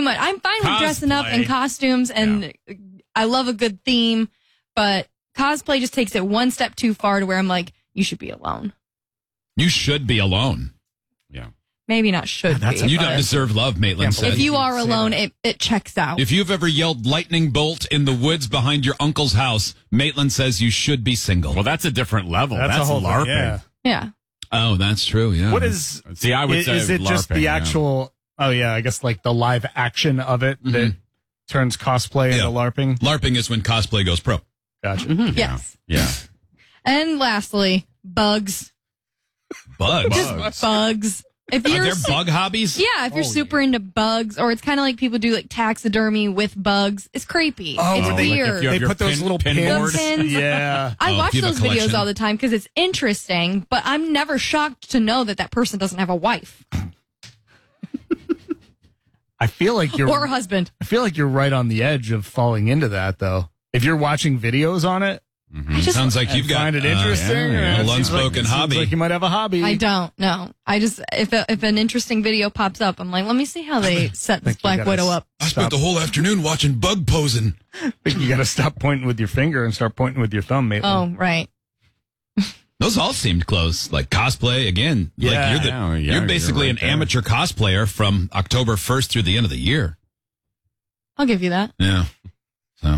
much. I'm fine with dressing up in costumes, and I love a good theme, but cosplay just takes it one step too far to where I'm like, you should be alone. You should be alone. Yeah. Maybe not should be. You don't deserve love, Maitland says. If you are alone, it checks out. If you've ever yelled lightning bolt in the woods behind your uncle's house, Maitland says you should be single. Well, that's a different level. That's a whole LARPing. Yeah. Oh, that's true, yeah. What is... See, I would say is it LARPing, just the actual... Oh, yeah, I guess like the live action of it that turns cosplay into LARPing? LARPing is when cosplay goes pro. Gotcha. Yes. Yeah. And lastly, bugs. Bugs? Just bugs. If Are you're there bug hobbies? Yeah, if you're super into bugs, or it's kind of like people do like taxidermy with bugs. It's creepy. It's like weird. they put those little pins. Yeah. I watch those videos all the time because it's interesting, but I'm never shocked to know that person doesn't have a wife. I feel like you're... Or a husband. I feel like you're right on the edge of falling into that, though. If you're watching videos on it... Sounds like you've got find it interesting. an unspoken hobby. Seems like you might have a hobby. I don't know. I just if an interesting video pops up, I'm like, let me see how they set this Black Widow up. I spent the whole afternoon watching bug posing. I think you got to stop pointing with your finger and start pointing with your thumb, mate. Oh, right. Those all seemed close. Like cosplay again. Yeah. Like you're basically an amateur cosplayer from October 1st through the end of the year. I'll give you that. Yeah. So.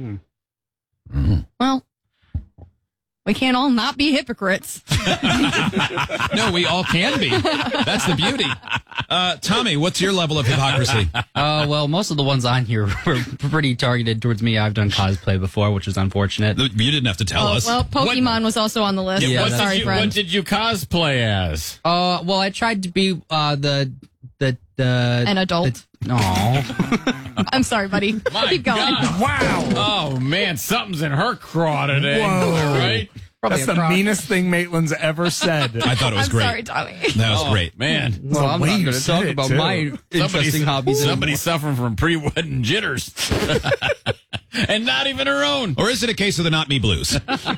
Well, we can't all not be hypocrites. No, we all can be. That's the beauty. Tommy, what's your level of hypocrisy? Well, most of the ones on here were pretty targeted towards me. I've done cosplay before, which is unfortunate. You didn't have to tell us. Well, Pokemon was also on the list. Yeah, so sorry, friend. What did you cosplay as? Well, I tried to be the an adult. No. I'm sorry, buddy. Keep going. God. Wow. Oh, man, something's in her craw today. Whoa. Right? That's the meanest thing Maitland's ever said. I thought it was great. Sorry, Tommy. That was great. Man. Well, I'm not going to talk about my interesting hobbies. Somebody's suffering from pre-wedding jitters. And not even her own. Or is it a case of the not me blues?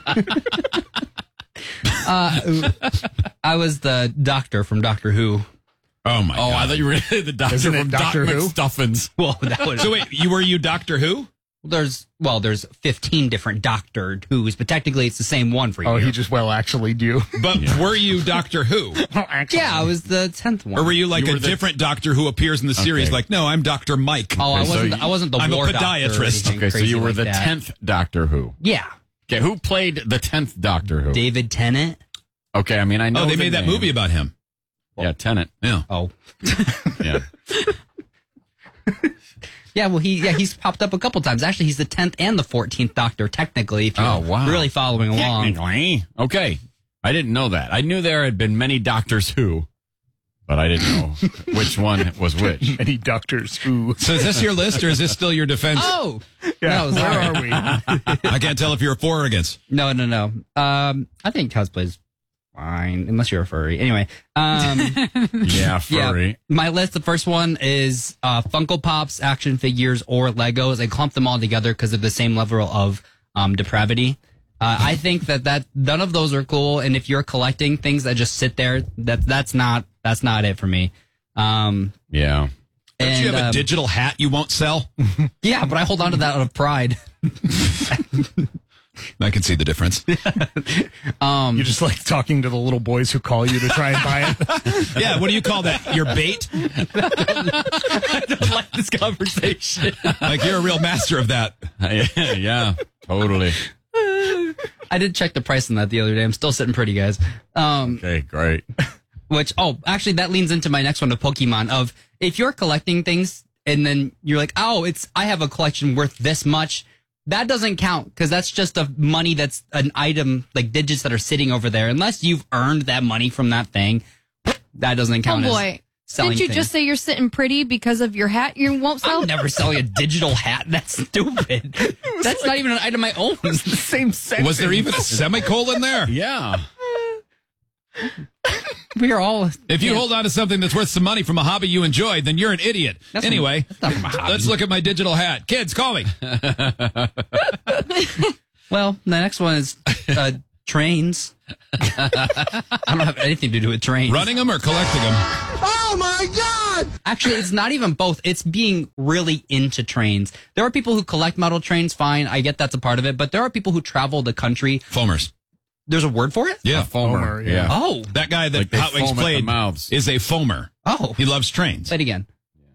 I was the doctor from Doctor Who. Oh, my God. I thought you were the doctor Isn't it from Doctor Who? McStuffins. Well, that was... So wait, were you Doctor Who? There's 15 different Doctor Who's, but technically it's the same one for you. Oh, he just actually do. But were you Doctor Who? Yeah, I was the 10th one. Or were you like You were a different doctor who appears in the series? Like, no, I'm Dr. Mike. Oh, I wasn't the I'm a war doctor or podiatrist. anything Okay, so crazy you were like the that. 10th Doctor Who. Yeah. Okay, who played the 10th Doctor Who? David Tennant. Okay, I mean, I know Oh, they the made that name. movie about him. Yeah, Tennant. Yeah. Oh. Yeah. Yeah, well, he's popped up a couple times. Actually, he's the 10th and the 14th Doctor, technically, if you're really following along. Technically. Okay. I didn't know that. I knew there had been many Doctors Who, but I didn't know which one was which. Many Doctors Who. So is this your list or is this still your defense? Oh! Yeah, No, where sorry. are we? I can't tell if you're for or against. No. I think cosplay's fine, unless you're a furry. Anyway. Yeah, furry. Yeah, my list, the first one is Funko Pops, action figures, or Legos. I clump them all together because of the same level of depravity. I think that none of those are cool, and if you're collecting things that just sit there, that's not it for me. Yeah. Don't you have a digital hat you won't sell? Yeah, but I hold on to that out of pride. I can see the difference. You just like talking to the little boys who call you to try and buy it. Yeah, what do you call that? Your bait? I don't like this conversation. Like you're a real master of that. Yeah, totally. I did check the price on that the other day. I'm still sitting pretty, guys. Okay, great. Actually, that leans into my next one of Pokemon. Of if you're collecting things and then you're like, I have a collection worth this much. That doesn't count because that's just a money that's an item, like digits that are sitting over there. Unless you've earned that money from that thing, that doesn't count. Oh boy. As selling Didn't you things. just say you're sitting pretty because of your hat you won't sell? I'm never selling a digital hat. That's stupid. That's not even an item I own. It's the same sentence. Was there even a semicolon there? Yeah. We are all. If you hold on to something that's worth some money from a hobby you enjoy, then you're an idiot. Anyway, let's look at my digital hat. Kids, call me. Well, the next one is trains. I don't have anything to do with trains. Running them or collecting them? Oh my God! Actually, it's not even both. It's being really into trains. There are people who collect model trains, fine. I get that's a part of it. But there are people who travel the country. Foamers. There's a word for it? Yeah, Foamer. Yeah. Oh. That guy that Like they Hot Wings foam at the played mouths. is a foamer. Oh. He loves trains. Say it again.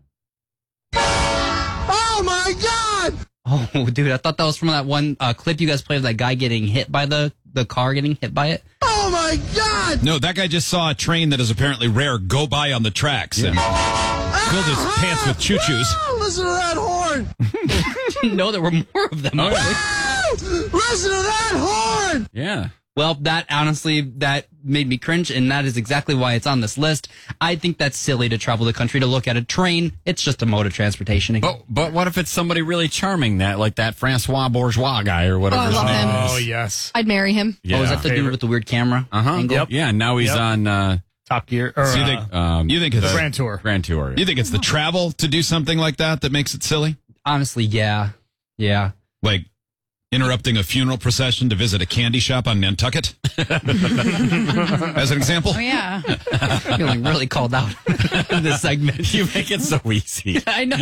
Oh my God! Oh, dude, I thought that was from that one clip you guys played of that guy getting hit by the car getting hit by it. Oh my God! No, that guy just saw a train that is apparently rare go by on the tracks and filled his pants with choo-choos. Oh, listen to that horn! Didn't know there were more of them. Oh, listen to that horn! Yeah. Well, that honestly, that made me cringe, and that is exactly why it's on this list. I think that's silly to travel the country to look at a train. It's just a mode of transportation. But what if it's somebody really charming, like that Francois Bourgeois guy or whatever Oh, I his love name him. is? Oh, yes. I'd marry him. Yeah. Oh, is that the dude Favorite. with the weird camera? Angle? Yep. Yeah, now he's Yep. on Top Gear. Or, So you think it's the Grand Tour. Grand Tour. You think it's the travel to do something like that makes it silly? Honestly, yeah. Yeah. Like interrupting a funeral procession to visit a candy shop on Nantucket? As an example? Oh, yeah. Feeling really called out in this segment. You make it so easy. I know.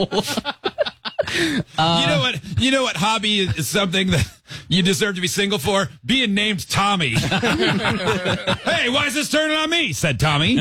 You know what hobby is something that you deserve to be single for? Being named Tommy. Hey, why is this turning on me? Said Tommy.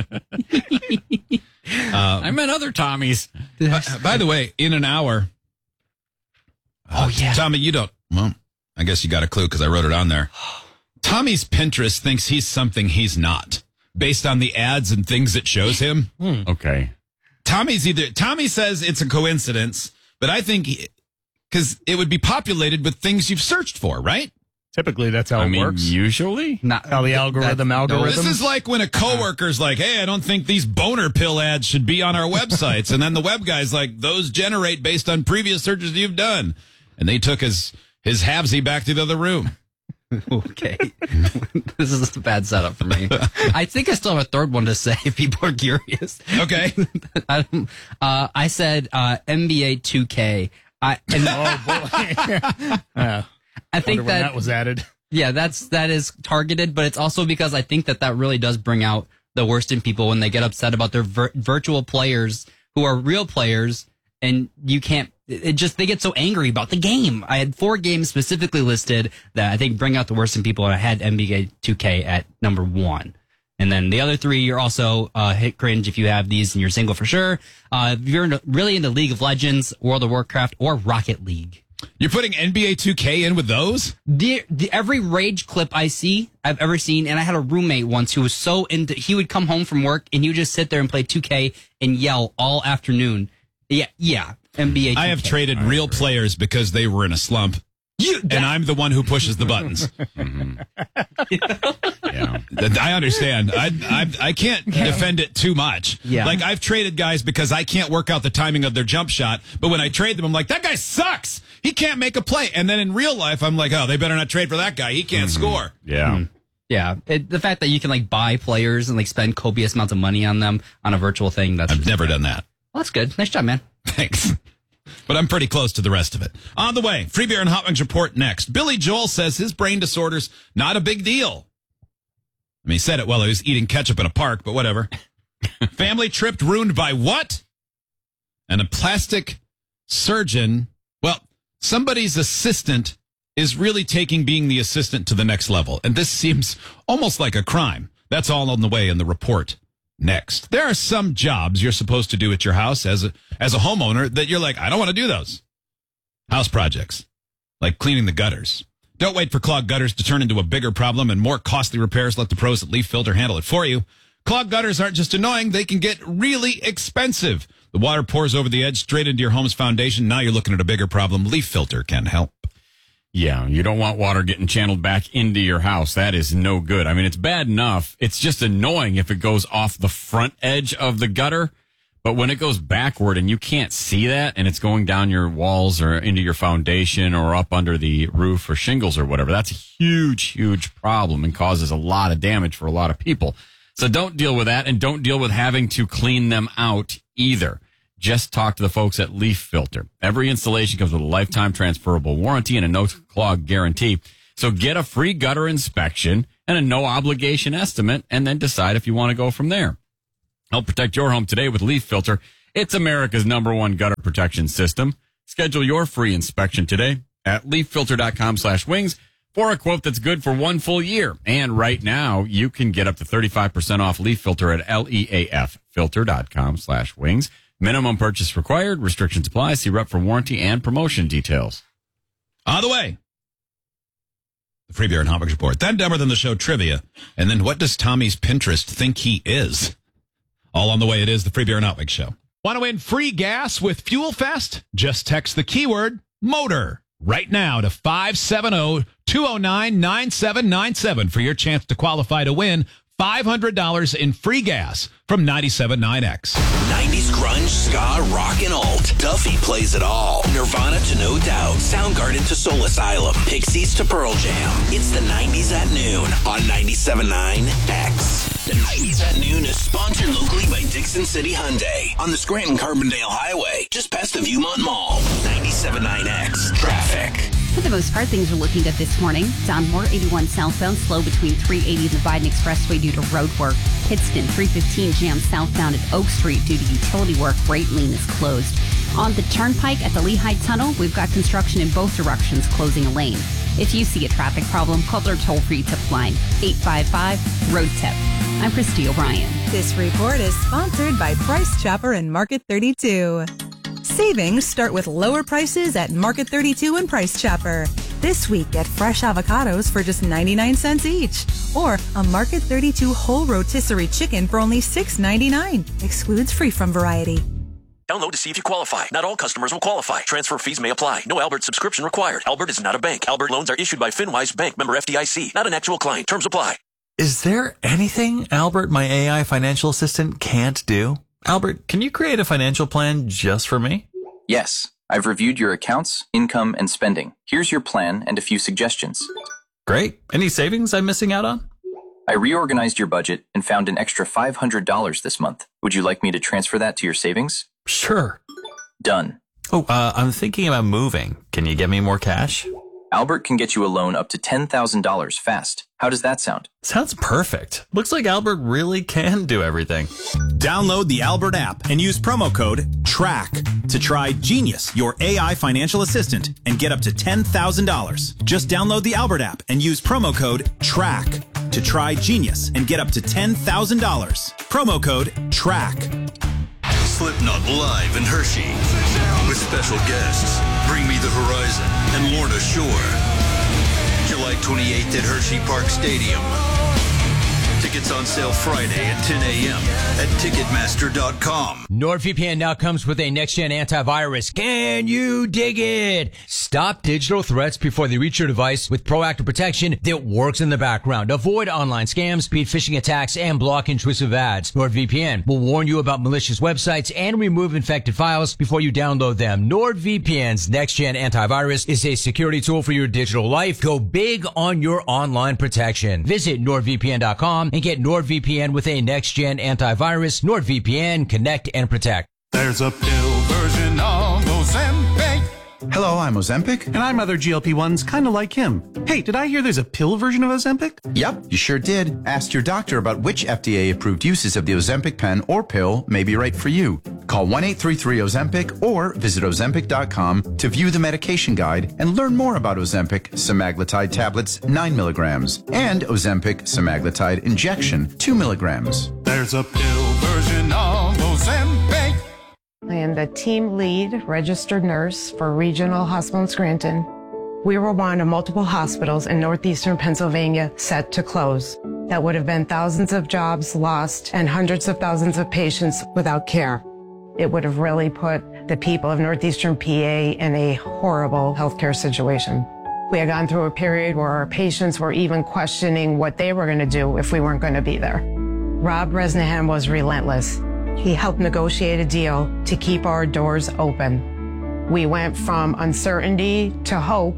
I meant other Tommies. By the way, in an hour. Oh, yeah. Tommy, you don't. Well, I guess you got a clue because I wrote it on there. Tommy's Pinterest thinks he's something he's not based on the ads and things it shows him. Okay. Tommy says it's a coincidence, but I think because it would be populated with things you've searched for, right? Typically, that's how I it mean, works. usually. Not How the algorithm. This is like when a coworker's like, hey, I don't think these boner pill ads should be on our websites. And then the web guy's like, those generate based on previous searches you've done. And they took his halvesy back to the other room. Okay. This is a bad setup for me. I think I still have a third one to say if people are curious. Okay. I said NBA 2K. Oh, boy. I think Wonder when that was added. Yeah, that is targeted, but it's also because I think that really does bring out the worst in people when they get upset about their virtual players who are real players, and you can't. They get so angry about the game. I had 4 games specifically listed that I think bring out the worst in people, and I had NBA 2K at number 1. And then the other 3, you're also hit cringe if you have these and you're single for sure. If you're really into League of Legends, World of Warcraft, or Rocket League. You're putting NBA 2K in with those? Every rage clip I've ever seen, and I had a roommate once who was so into, he would come home from work and he would just sit there and play 2K and yell all afternoon. Yeah, NBA 2K. I have traded real players because they were in a slump. And I'm the one who pushes the buttons. Yeah. I understand. I can't defend it too much. Yeah. Like, I've traded guys because I can't work out the timing of their jump shot. But when I trade them, I'm like, that guy sucks. He can't make a play. And then in real life, I'm like, oh, they better not trade for that guy. He can't score. Yeah. Yeah, the fact that you can like buy players and like spend copious amounts of money on them on a virtual thing. I've never done that. Well, that's good. Nice job, man. Thanks. But I'm pretty close to the rest of it. On the way, Free Beer and Hot Wings report next. Billy Joel says his brain disorder's not a big deal. I mean, he said it while he was eating ketchup in a park, but whatever. Family trip ruined by what? And a plastic surgeon, well, somebody's assistant is really taking being the assistant to the next level. And this seems almost like a crime. That's all on the way in the report. Next, there are some jobs you're supposed to do at your house as a homeowner that you're like, I don't want to do those. House projects, like cleaning the gutters. Don't wait for clogged gutters to turn into a bigger problem and more costly repairs. Let the pros at Leaf Filter handle it for you. Clogged gutters aren't just annoying, they can get really expensive. The water pours over the edge straight into your home's foundation. Now you're looking at a bigger problem. Leaf Filter can help. Yeah, you don't want water getting channeled back into your house. That is no good. I mean, it's bad enough. It's just annoying if it goes off the front edge of the gutter. But when it goes backward and you can't see that and it's going down your walls or into your foundation or up under the roof or shingles or whatever, that's a huge, huge problem and causes a lot of damage for a lot of people. So don't deal with that and don't deal with having to clean them out either. Just talk to the folks at Leaf Filter. Every installation comes with a lifetime transferable warranty and a no-clog guarantee. So get a free gutter inspection and a no-obligation estimate, and then decide if you want to go from there. Help protect your home today with Leaf Filter. It's America's #1 gutter protection system. Schedule your free inspection today at leaffilter.com/wings for a quote that's good for 1 full year. And right now, you can get up to 35% off Leaf Filter at leaffilter.com/wings. Minimum purchase required. Restrictions apply. See rep for warranty and promotion details. On the way, the Free Beer and Hot Wings Report. Then Dumber Than the Show trivia. And then what does Tommy's Pinterest think he is? All on the way. It is the Free Beer and Hot Wings Show. Want to win free gas with Fuel Fest? Just text the keyword motor right now to 570-209-9797 for your chance to qualify to win $500 in free gas from 97.9X. 90s grunge, ska, rock, and alt. Duffy plays it all. Nirvana to No Doubt. Soundgarden to Soul Asylum. Pixies to Pearl Jam. It's the 90s at noon on 97.9X. The 90s at noon is sponsored locally by Dixon City Hyundai on the Scranton-Carbondale Highway, just past the Viewmont Mall. 97.9X traffic. For the most part, things are looking good this morning. Donmore 81 southbound, slow between 380 and the Biden Expressway due to road work. Pittston 315 jam southbound at Oak Street due to utility work. Great Lane is closed. On the Turnpike at the Lehigh Tunnel, we've got construction in both directions, closing a lane. If you see a traffic problem, call their toll-free tip line, 855-ROAD-TIP. I'm Christy O'Brien. This report is sponsored by Price Chopper and Market 32. Savings start with lower prices at Market 32 and Price Chopper. This week, get fresh avocados for just 99 cents each. Or a Market 32 whole rotisserie chicken for only $6.99. Excludes free from variety. Download to see if you qualify. Not all customers will qualify. Transfer fees may apply. No Albert subscription required. Albert is not a bank. Albert loans are issued by FinWise Bank, member FDIC. Not an actual client. Terms apply. Is there anything Albert, my AI financial assistant, can't do? Albert, can you create a financial plan just for me? Yes. I've reviewed your accounts, income, and spending. Here's your plan and a few suggestions. Great. Any savings I'm missing out on? I reorganized your budget and found an extra $500 this month. Would you like me to transfer that to your savings? Sure. Done. Oh, I'm thinking about moving. Can you get me more cash? Albert can get you a loan up to $10,000 fast. How does that sound? Sounds perfect. Looks like Albert really can do everything. Download the Albert app and use promo code TRACK to try Genius, your AI financial assistant, and get up to $10,000. Just download the Albert app and use promo code TRACK to try Genius and get up to $10,000. Promo code TRACK. Slipknot live in Hershey with special guests Bring Me the Horizon and Lorna Shore. July 28th at Hershey Park Stadium. Tickets on sale Friday at 10 a.m. at Ticketmaster.com. NordVPN now comes with a next-gen antivirus. Can you dig it? Stop digital threats before they reach your device with proactive protection that works in the background. Avoid online scams, speed phishing attacks, and block intrusive ads. NordVPN will warn you about malicious websites and remove infected files before you download them. NordVPN's next-gen antivirus is a security tool for your digital life. Go big on your online protection. Visit NordVPN.com and get NordVPN with a next-gen antivirus. NordVPN, connect and protect. There's a pill version of Ozempic. Hello, I'm Ozempic. And I'm other GLP-1s kind of like him. Hey, did I hear there's a pill version of Ozempic? Yep, you sure did. Ask your doctor about which FDA-approved uses of the Ozempic pen or pill may be right for you. Call 1-833-OZEMPIC or visit Ozempic.com to view the medication guide and learn more about Ozempic semaglutide tablets 9 milligrams and Ozempic semaglutide injection 2 milligrams. There's a pill version of Ozempic. I am the team lead registered nurse for Regional Hospital in Scranton. We were one of multiple hospitals in northeastern Pennsylvania set to close. That would have been thousands of jobs lost and hundreds of thousands of patients without care. It would have really put the people of northeastern PA in a horrible healthcare situation. We had gone through a period where our patients were even questioning what they were going to do if we weren't going to be there. Rob Bresnahan was relentless. He helped negotiate a deal to keep our doors open. We went from uncertainty to hope.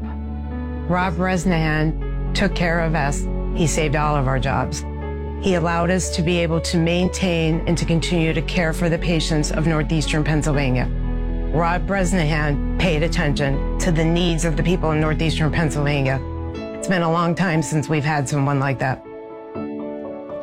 Rob Bresnahan took care of us. He saved all of our jobs. He allowed us to be able to maintain and to continue to care for the patients of northeastern Pennsylvania. Rob Bresnahan paid attention to the needs of the people in northeastern Pennsylvania. It's been a long time since we've had someone like that.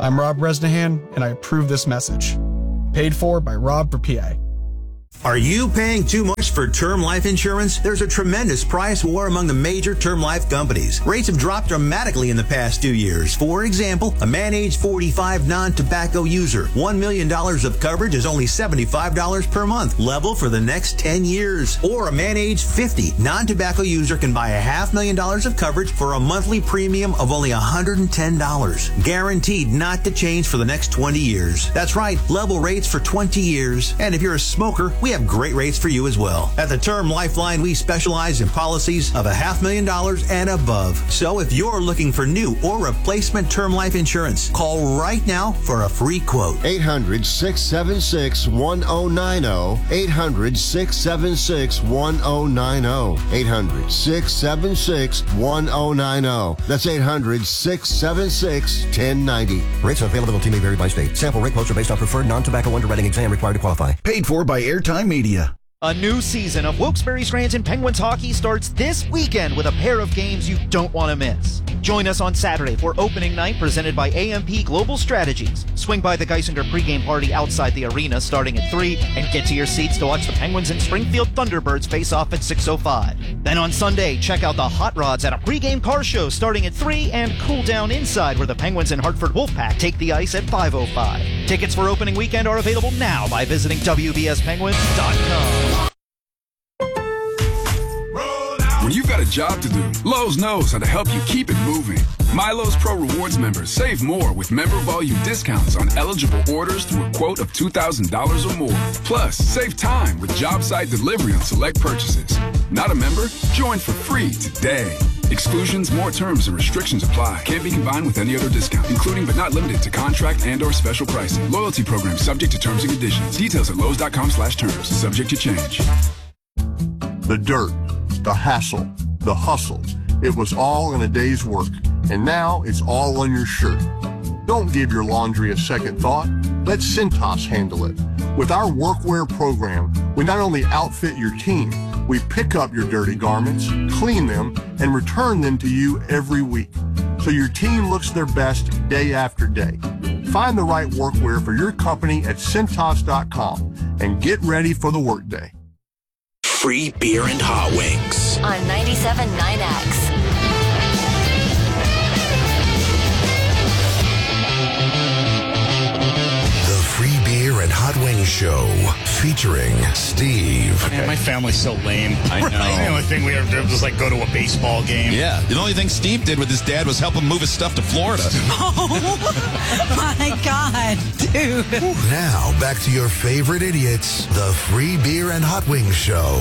I'm Rob Bresnahan, and I approve this message. Paid for by Rob for PA. Are you paying too much for term life insurance? There's a tremendous price war among the major term life companies. Rates have dropped dramatically in the past 2 years. For example, a man age 45 non-tobacco user, $1 million of coverage is only $75 per month, level for the next 10 years. Or a man age 50 non-tobacco user can buy $500,000 of coverage for a monthly premium of only $110. Guaranteed not to change for the next 20 years. That's right, level rates for 20 years. And if you're a smoker, we have great rates for you as well. At the Term Lifeline, we specialize in policies of $500,000 and above. So if you're looking for new or replacement term life insurance, call right now for a free quote. 800-676-1090. 800-676-1090. 800-676-1090. That's 800-676-1090. Rates and availability may vary by state. Sample rate quotes are based on preferred non-tobacco underwriting exam required to qualify. Paid for by Airtime Media. A new season of Wilkes-Barre Scranton Penguins hockey starts this weekend with a pair of games you don't want to miss. Join us on Saturday for opening night presented by AMP Global Strategies. Swing by the Geisinger pregame party outside the arena starting at 3 and get to your seats to watch the Penguins and Springfield Thunderbirds face off at 6:05. Then on Sunday, check out the Hot Rods at a pregame car show starting at 3 and cool down inside where the Penguins and Hartford Wolfpack take the ice at 5:05. Tickets for opening weekend are available now by visiting WBSPenguins.com. When you've got a job to do, Lowe's knows how to help you keep it moving. MyLowe's Pro Rewards members save more with member volume discounts on eligible orders through a quote of $2,000 or more. Plus, save time with job site delivery on select purchases. Not a member? Join for free today. Exclusions, more terms, and restrictions apply. Can't be combined with any other discount, including but not limited to contract and/or special pricing. Loyalty program subject to terms and conditions. Details at Lowe's.com/terms. Subject to change. The dirt, the hassle, the hustle. It was all in a day's work, and now it's all on your shirt. Don't give your laundry a second thought. Let Cintas handle it. With our workwear program, we not only outfit your team, we pick up your dirty garments, clean them, and return them to you every week, so your team looks their best day after day. Find the right workwear for your company at Cintas.com and get ready for the workday. Free beer and hot wings. On 97.9X. The Free Beer and Hot Wings Show featuring Steve. Man, my family's so lame. I know. The only thing we ever did was like go to a baseball game. Yeah. The only thing Steve did with his dad was help him move his stuff to Florida. Oh my God, dude. Now back to your favorite idiots, the Free Beer and Hot Wings Show.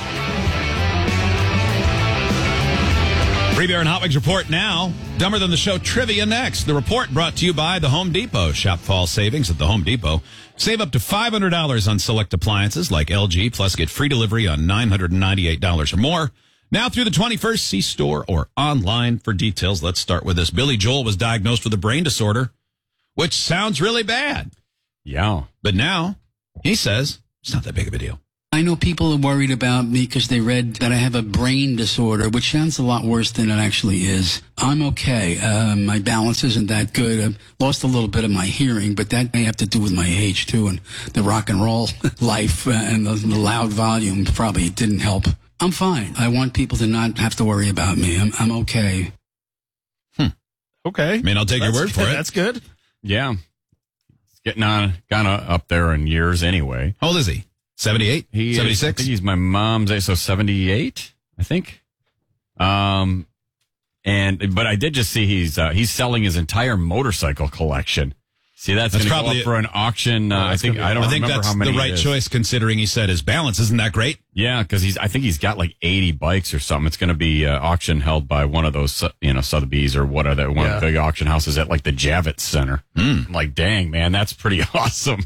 Free Beer and Hot Wings Report now. Dumber Than the Show trivia next. The report brought to you by the Home Depot. Shop fall savings at the Home Depot. Save up to $500 on select appliances like LG, plus get free delivery on $998 or more. Now through the 21st, see store or online for details. Let's start with this. Billy Joel was diagnosed with a brain disorder, which sounds really bad. Yeah. But now he says it's not that big of a deal. I know people are worried about me because they read that I have a brain disorder, which sounds a lot worse than it actually is. I'm okay. My balance isn't that good. I've lost a little bit of my hearing, but that may have to do with my age, too, and the rock and roll life and the loud volume probably didn't help. I'm fine. I want people to not have to worry about me. I'm okay. Okay. I mean, I'll take your word for it. That's good. Yeah. It's getting on kind of up there in years anyway. How old is he? 78? 76? I think he's my mom's age, so 78, I think. But I did just see he's selling his entire motorcycle collection. See, that's going to go up for an auction. I think I don't remember that's how many. The right choice, considering he said his balance. Isn't that great? Yeah, because I think he's got like 80 bikes or something. It's going to be auction held by one of those, Sotheby's or one of the big auction houses at like the Javits Center. I'm like, dang, man, that's pretty awesome.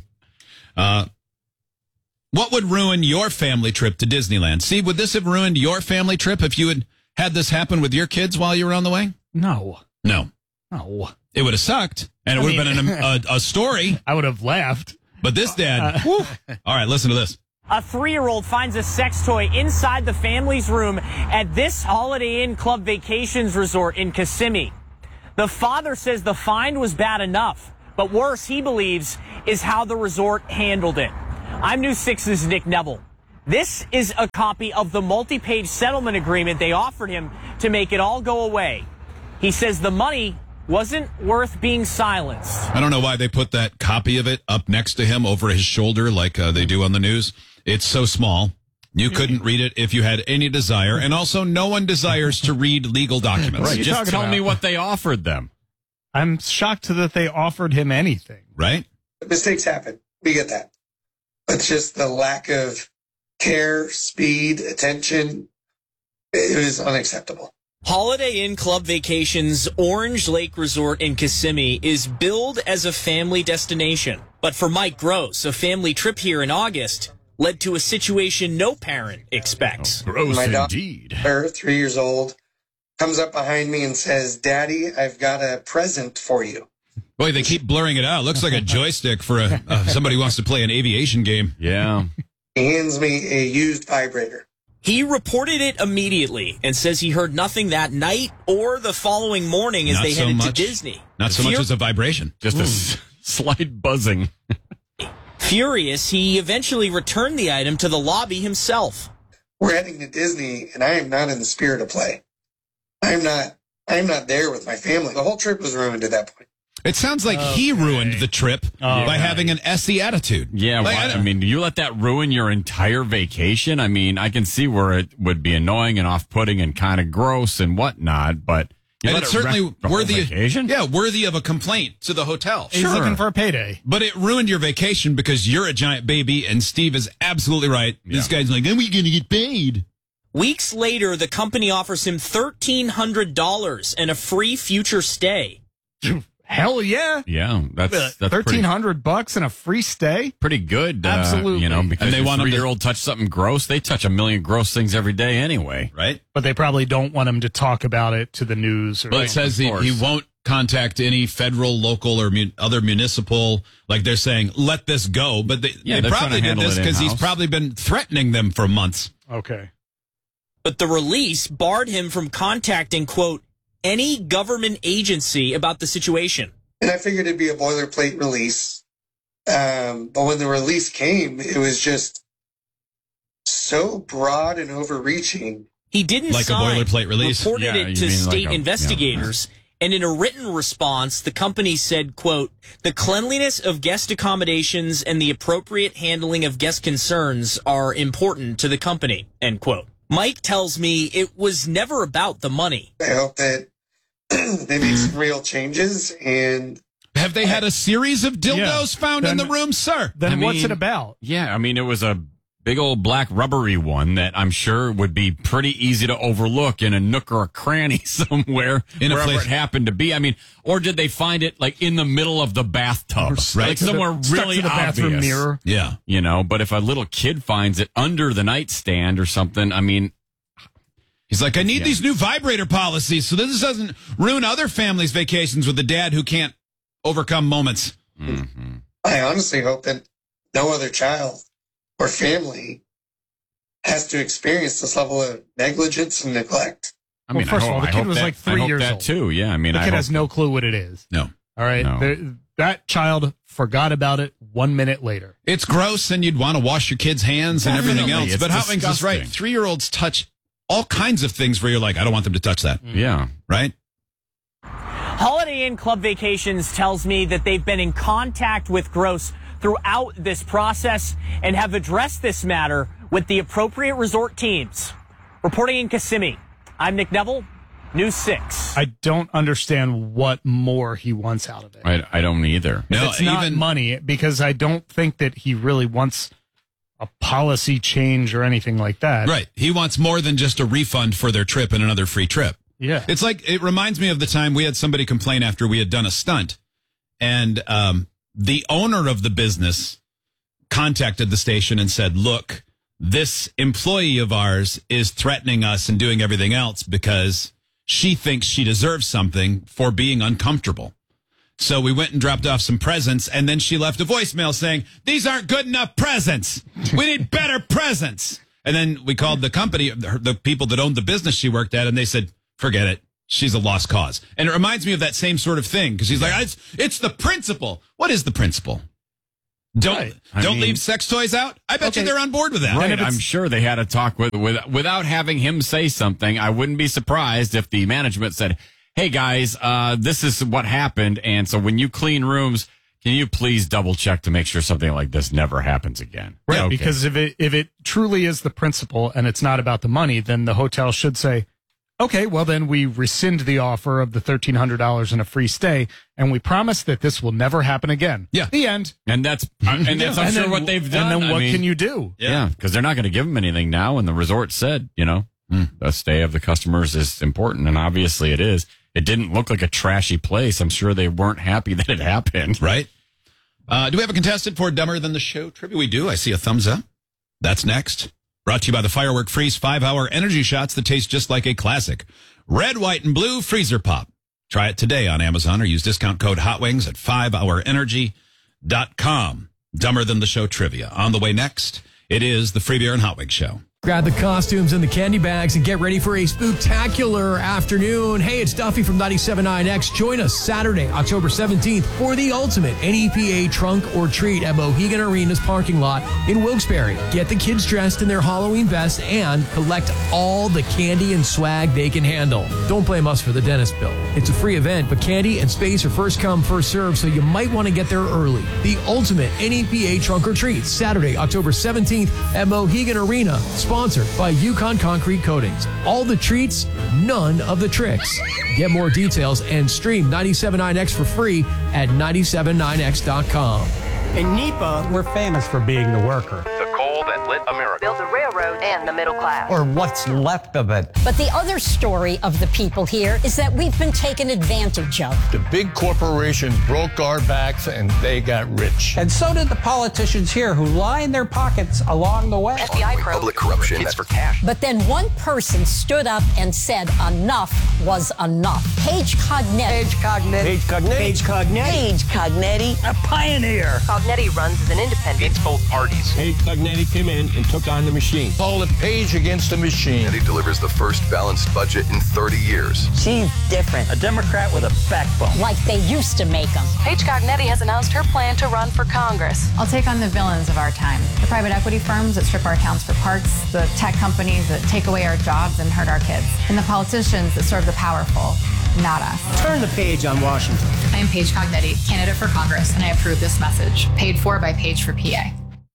What would ruin your family trip to Disneyland? Steve, would this have ruined your family trip if you had this happen with your kids while you were on the way? No. It would have sucked, and it would have been a story. I would have laughed. But this dad... All right, listen to this. A 3-year-old finds a sex toy inside the family's room at this Holiday Inn Club Vacations Resort in Kissimmee. The father says the find was bad enough, But worse, he believes, is how the resort handled it. I'm News 6's Nick Neville. This is a copy of the multi-page settlement agreement they offered him to make it all go away. He says the money wasn't worth being silenced. I don't know why they put that copy of it up next to him over his shoulder like they do on the news. It's so small. You couldn't read it if you had any desire. And also, no one desires to read legal documents. Right. Just tell me what they offered them. I'm shocked that they offered him anything. Right? Mistakes happen. We get that. But just the lack of care, speed, attention, it was unacceptable. Holiday Inn Club Vacations Orange Lake Resort in Kissimmee is billed as a family destination. But for Mike Gross, a family trip here in August led to a situation no parent expects. Gross My indeed. daughter, 3 years old, comes up behind me and says, "Daddy, I've got a present for you." Boy, they keep blurring it out. It looks like a joystick for somebody who wants to play an aviation game. Yeah. He hands me a used vibrator. He reported it immediately and says he heard nothing that night or the following morning as they headed to Disney. Not so much as a vibration. Just a slight buzzing. Furious, he eventually returned the item to the lobby himself. We're heading to Disney, and I am not in the spirit of play. I'm not there with my family. The whole trip was ruined at that point. It sounds like he ruined the trip by having an SE attitude. Yeah, like, I mean, you let that ruin your entire vacation? I mean, I can see where it would be annoying and off-putting and kind of gross and whatnot, but... And it's certainly worthy of a complaint to the hotel. He's looking for a payday. But it ruined your vacation because you're a giant baby, and Steve is absolutely right. Yeah. This guy's like, then we're going to get paid. Weeks later, the company offers him $1,300 and a free future stay. Hell yeah. Yeah, that's $1,300 and a free stay? Pretty good. Absolutely. Because and they want a 3-year-old touch something gross. They touch a million gross things every day anyway. Right. But they probably don't want him to talk about it to the news. Well, it says he won't contact any federal, local, or other municipal. Like they're saying, let this go. But they probably did this because he's probably been threatening them for months. Okay. But the release barred him from contacting, quote, any government agency about the situation. And I figured it'd be a boilerplate release. But when the release came, it was just so broad and overreaching. He didn't like sign, a boilerplate release. Reported it to state investigators. And in a written response, the company said, quote, the cleanliness of guest accommodations and the appropriate handling of guest concerns are important to the company, end quote. Mike tells me it was never about the money. I hope that they make some real changes. And have they had a series of dildos found in the room, sir? Then what's it about? Yeah, I mean, it was a big old black rubbery one that I'm sure would be pretty easy to overlook in a nook or a cranny somewhere, wherever it happened to be. I mean, or did they find it like in the middle of the bathtub, like somewhere really to the obvious? bathroom mirror. Yeah, you know. But if a little kid finds it under the nightstand or something, I mean, he's like, I need these new vibrator policies so this doesn't ruin other families' vacations with the dad who can't overcome moments. Mm-hmm. I honestly hope that no other child or family has to experience this level of negligence and neglect. I mean, first of all, the kid was like 3 years old. Too. Yeah, I mean, the kid has no clue what it is. No. All right. No. That child forgot about it 1 minute later. It's gross, and you'd want to wash your kids' hands and everything else. But Hotwings is right. 3-year-olds touch all kinds of things where you're like, I don't want them to touch that. Yeah. Right? Holiday Inn Club Vacations tells me that they've been in contact with Gross throughout this process and have addressed this matter with the appropriate resort teams. Reporting in Kissimmee, I'm Nick Neville, News 6. I don't understand what more he wants out of it. I don't either. No, it's not money, because I don't think that he really wants a policy change or anything like that. Right. He wants more than just a refund for their trip and another free trip. Yeah. It's like, it reminds me of the time we had somebody complain after we had done a stunt, and the owner of the business contacted the station and said, look, this employee of ours is threatening us and doing everything else because she thinks she deserves something for being uncomfortable. So we went and dropped off some presents, and then she left a voicemail saying, these aren't good enough presents. We need better presents. And then we called the company, the people that owned the business she worked at, and they said, forget it. she's a lost cause. And it reminds me of that same sort of thing because she's like, it's the principle. What is the principle? Don't leave sex toys out. I bet you they're on board with that. Right. I'm sure they had a talk without having him say something. I wouldn't be surprised if the management said, hey guys, this is what happened. And so when you clean rooms, can you please double check to make sure something like this never happens again? Right. Okay. Because if it truly is the principle and it's not about the money, then the hotel should say, okay, well, then we rescind the offer of the $1,300 and a free stay, and we promise that this will never happen again. Yeah. The end. And that's I'm sure what they've done. And then what can you do? Yeah, because they're not going to give them anything now. And the resort said, the stay of the customers is important. And obviously it is. It didn't look like a trashy place. I'm sure they weren't happy that it happened. Right. Do we have a contestant for Dumber Than the Show trivia? We do. I see a thumbs up. That's next. Brought to you by the Firework Freeze 5-hour energy shots that taste just like a classic. Red, white, and blue freezer pop. Try it today on Amazon or use discount code HOTWINGS at 5hourenergy.com. Dumber Than the Show trivia. On the way next, it is the Free Beer and Hot Wings Show. Grab the costumes and the candy bags and get ready for a spooktacular afternoon. Hey, it's Duffy from 97.9X. Join us Saturday, October 17th for the ultimate NEPA trunk or treat at Mohegan Arena's parking lot in Wilkes-Barre. Get the kids dressed in their Halloween vests and collect all the candy and swag they can handle. Don't blame us for the dentist bill. It's a free event, but candy and space are first come, first served, so you might want to get there early. The ultimate NEPA trunk or treat, Saturday, October 17th at Mohegan Arena. Sponsored by Yukon Concrete Coatings. All the treats, none of the tricks. Get more details and stream 97.9X for free at 979x.com. In NEPA, we're famous for being the worker. The coal that lit America. Built the railroad and the middle class. Or what's left of it. But the other story of the people here is that we've been taken advantage of. The big corporations broke our backs and they got rich. And so did the politicians here who line their pockets along the way. FBI probe. Public corruption. It's for cash. But then one person stood up and said enough was enough. Paige Cognetti. Paige Cognetti. A pioneer. Cognetti runs as an independent. It's both parties. Paige Cognetti came in and took on the machine. Call it Paige against the machine. And he delivers the first balanced budget in 30 years. She's different. A Democrat with a backbone. Like they used to make them. Paige Cognetti has announced her plan to run for Congress. I'll take on the villains of our time. The private equity firms that strip our towns for parts, the tech companies that take away our jobs and hurt our kids, and the politicians that serve the powerful, not us. Turn the page on Washington. I am Paige Cognetti, candidate for Congress, and I approve this message. Paid for by Paige for PA.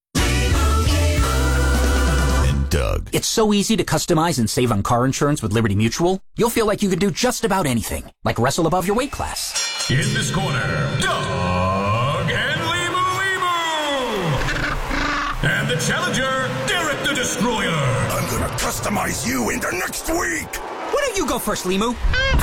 Doug. It's so easy to customize and save on car insurance with Liberty Mutual. You'll feel like you could do just about anything, like wrestle above your weight class. In this corner, Doug and Limu. And the challenger, Derek the Destroyer. I'm gonna customize you into next week. Why don't you go first, Limu?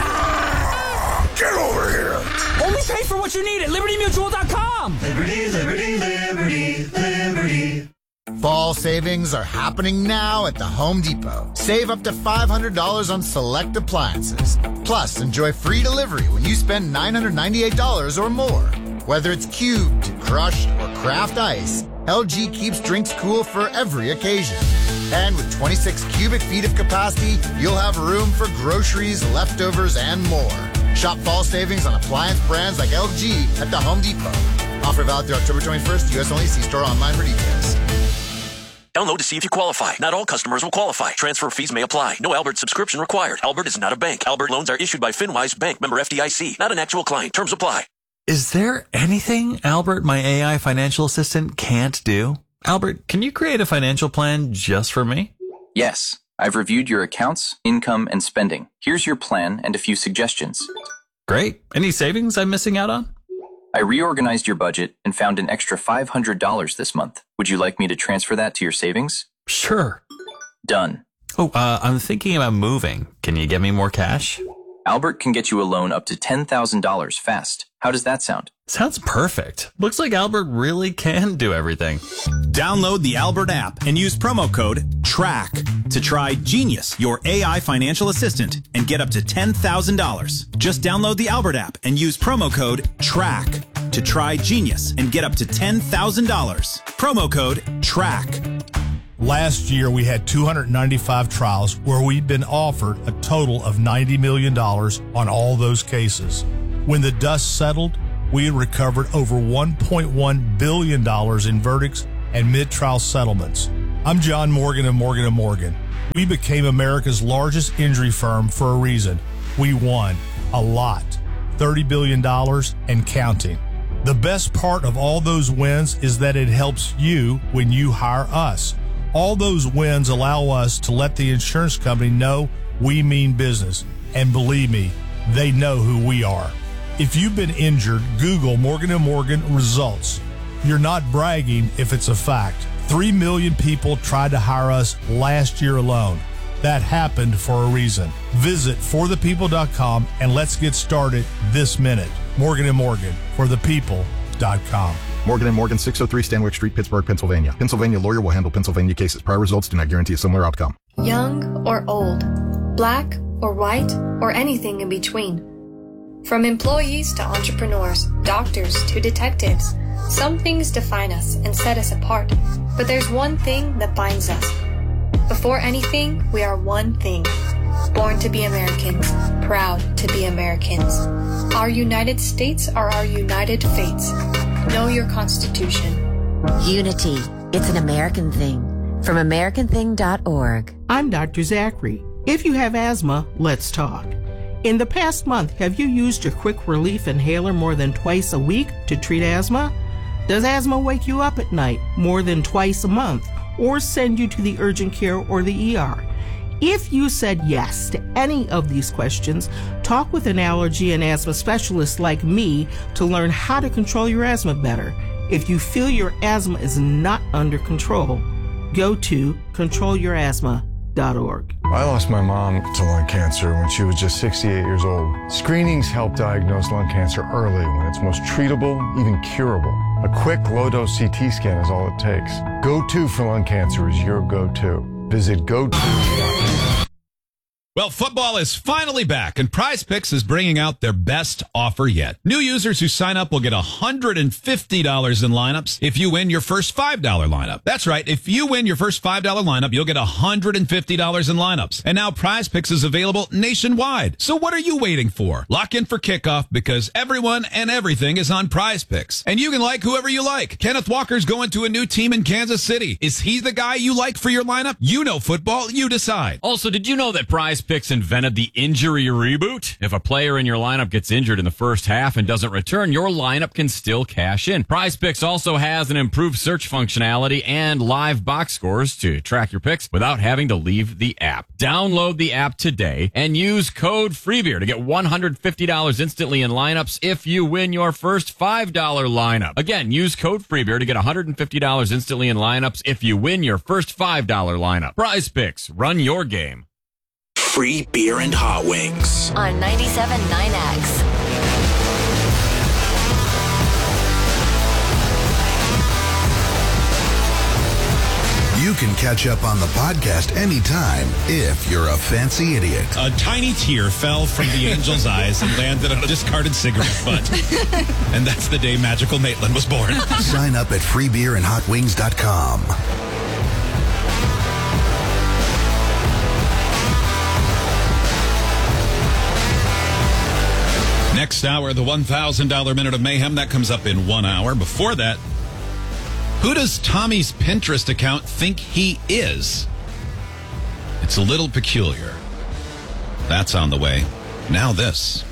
Get over here. Only pay for what you need at LibertyMutual.com. Liberty, liberty, liberty, liberty. Fall savings are happening now at the Home Depot. Save up to $500 on select appliances. Plus, enjoy free delivery when you spend $998 or more. Whether it's cubed, crushed, or craft ice, LG keeps drinks cool for every occasion. And with 26 cubic feet of capacity, you'll have room for groceries, leftovers, and more. Shop fall savings on appliance brands like LG at the Home Depot. Offer valid through October 21st. U.S. only. See store online for details. Download to see if you qualify. Not all customers will qualify. Transfer fees may apply. No Albert subscription required. Albert is not a bank. Albert loans are issued by FinWise Bank, member FDIC. Not an actual client. Terms apply. Is there anything Albert, my AI financial assistant, can't do? Albert, can you create a financial plan just for me? Yes. I've reviewed your accounts, income, and spending. Here's your plan and a few suggestions. Great. Any savings I'm missing out on? I reorganized your budget and found an extra $500 this month. Would you like me to transfer that to your savings? Sure. Done. Oh, I'm thinking about moving. Can you get me more cash? Albert can get you a loan up to $10,000 fast. How does that sound? Sounds perfect. Looks like Albert really can do everything. Download the Albert app and use promo code TRACK to try Genius, your AI financial assistant, and get up to $10,000. Just download the Albert app and use promo code TRACK to try Genius and get up to $10,000. Promo code TRACK. Last year, we had 295 trials where we'd been offered a total of $90 million on all those cases. When the dust settled, we had recovered over $1.1 billion in verdicts and mid-trial settlements. I'm John Morgan of Morgan & Morgan. We became America's largest injury firm for a reason. We won a lot, $30 billion and counting. The best part of all those wins is that it helps you when you hire us. All those wins allow us to let the insurance company know we mean business. And believe me, they know who we are. If you've been injured, Google Morgan & Morgan results. You're not bragging if it's a fact. 3 million people tried to hire us last year alone. That happened for a reason. Visit forthepeople.com and let's get started this minute. Morgan & Morgan, forthepeople.com. Morgan & Morgan, 603 Stanwyck Street, Pittsburgh, Pennsylvania. Pennsylvania lawyer will handle Pennsylvania cases. Prior results do not guarantee a similar outcome. Young or old, black or white, or anything in between. From employees to entrepreneurs, doctors to detectives, some things define us and set us apart. But there's one thing that binds us. Before anything, we are one thing. Born to be Americans, proud to be Americans. Our United States are our united fates. Know your Constitution. Unity. It's an American thing. From AmericanThing.org. I'm Dr. Zachary. If you have asthma, let's talk. In the past month, have you used your quick relief inhaler more than twice a week to treat asthma? Does asthma wake you up at night more than twice a month or send you to the urgent care or the ER? If you said yes to any of these questions, talk with an allergy and asthma specialist like me to learn how to control your asthma better. If you feel your asthma is not under control, go to controlyourasthma.org. I lost my mom to lung cancer when she was just 68 years old. Screenings help diagnose lung cancer early when it's most treatable, even curable. A quick low-dose CT scan is all it takes. Go-to for lung cancer is your go-to. Visit go-to.com. Well, football is finally back, and Prize Picks is bringing out their best offer yet. New users who sign up will get $150 in lineups if you win your first $5 lineup. That's right. If you win your first $5 lineup, you'll get $150 in lineups. And now Prize Picks is available nationwide. So what are you waiting for? Lock in for kickoff because everyone and everything is on Prize Picks. And you can like whoever you like. Kenneth Walker's going to a new team in Kansas City. Is he the guy you like for your lineup? You know football. You decide. Also, did you know that Prize Picks invented the injury reboot? If a player in your lineup gets injured in the first half and doesn't return, your lineup can still cash in. Prize Picks also has an improved search functionality and live box scores to track your picks without having to leave the app. Download the app today and use code FREEBEER to get $150 instantly in lineups if you win your first $5 lineup. Again, use code FREEBEER to get $150 instantly in lineups if you win your first $5 lineup. Prize Picks. Run your game. Free beer and hot wings. On 97.9X. You can catch up on the podcast anytime if you're a fancy idiot. A tiny tear fell from the angel's eyes and landed on a discarded cigarette butt. And that's the day Magical Maitland was born. Sign up at freebeerandhotwings.com. Next hour, the $1,000 Minute of Mayhem. That comes up in 1 hour. Before that, who does Tommy's Pinterest account think he is? It's a little peculiar. That's on the way. Now this.